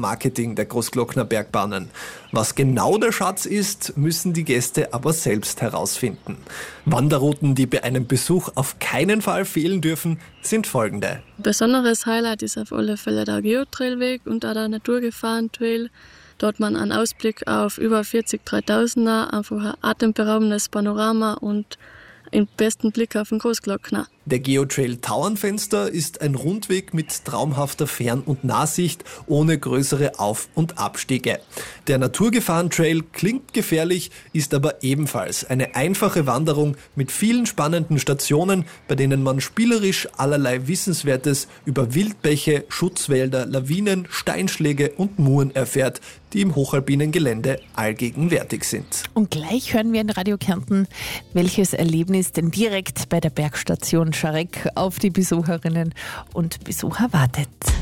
Marketing der Großglockner Bergbahnen. Was genau der Schatz ist, müssen die Gäste aber selbst herausfinden. Wanderrouten, die bei einem Besuch auf keinen Fall fehlen dürfen, sind folgende. Besonderes Highlight ist auf alle Fälle der Geotrailweg und auch der Naturgefahren-Trail. Dort man einen Ausblick auf über 40 3000er, einfach ein atemberaubendes Panorama und den besten Blick auf den Großglockner. Der Geotrail Tauernfenster ist ein Rundweg mit traumhafter Fern- und Nahsicht ohne größere Auf- und Abstiege. Der Naturgefahren-Trail klingt gefährlich, ist aber ebenfalls eine einfache Wanderung mit vielen spannenden Stationen, bei denen man spielerisch allerlei Wissenswertes über Wildbäche, Schutzwälder, Lawinen, Steinschläge und Muren erfährt, die im hochalpinen Gelände allgegenwärtig sind. Und gleich hören wir in Radio Kärnten, welches Erlebnis denn direkt bei der Bergstation Scharek auf die Besucherinnen und Besucher wartet.